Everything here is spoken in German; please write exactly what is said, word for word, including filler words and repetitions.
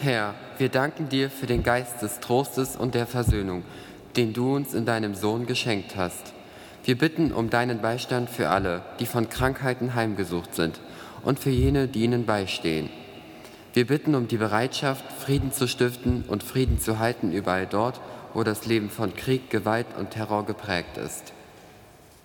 Herr, wir danken dir für den Geist des Trostes und der Versöhnung, den du uns in deinem Sohn geschenkt hast. Wir bitten um deinen Beistand für alle, die von Krankheiten heimgesucht sind, und für jene, die ihnen beistehen. Wir bitten um die Bereitschaft, Frieden zu stiften und Frieden zu halten überall dort, wo das Leben von Krieg, Gewalt und Terror geprägt ist.